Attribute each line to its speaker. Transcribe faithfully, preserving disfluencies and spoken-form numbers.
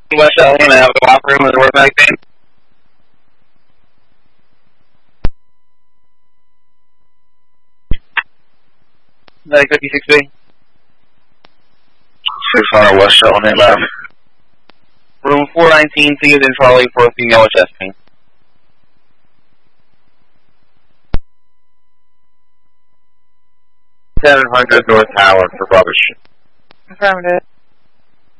Speaker 1: West Shelton, I have the locker room with the work magazine. nine fifty-six B.
Speaker 2: six hundred West Shelton, eight left.
Speaker 1: Room four nineteen, C is in Charlie for a female with chest pain.
Speaker 2: seven hundred North Howard for Brother.
Speaker 3: Affirmative.